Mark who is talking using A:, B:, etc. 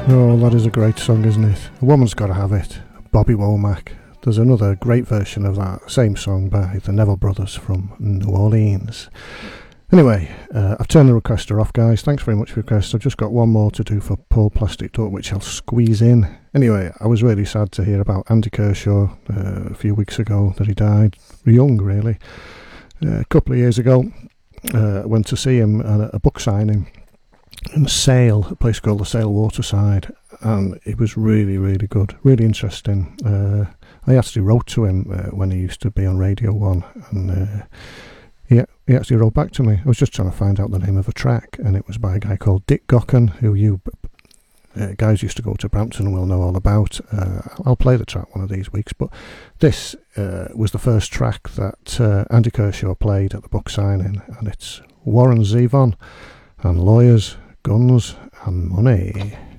A: Oh, that is a great song, isn't it? A Woman's Gotta Have It, Bobby Womack. There's another great version of that same song by the Neville Brothers from New Orleans. Anyway, I've turned the requester off, guys. Thanks very much for your request. I've just got one more to do for Paul Plastic Duck, which I'll squeeze in. Anyway, I was really sad to hear about Andy Kershaw a few weeks ago, that he died young, really. A couple of years ago, I went to see him at a book signing in Sale, a place called the Sale Waterside, and it was really, really good, really interesting. I actually wrote to him when he used to be on Radio 1, and he actually wrote back to me. I was just trying to find out the name of a track, and it was by a guy called Dick Gocken, who you guys used to go to Brampton and will know all about. I'll play the track one of these weeks, but this was the first track that Andy Kershaw played at the book signing, and it's Warren Zevon and Lawyers, Guns and Money.